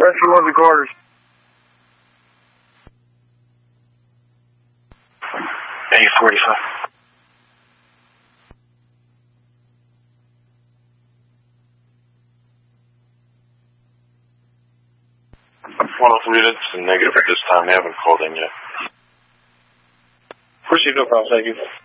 Rescue 1 to quarters. A45. It's negative at this time. They haven't called in yet. Proceed, no problem. Thank you.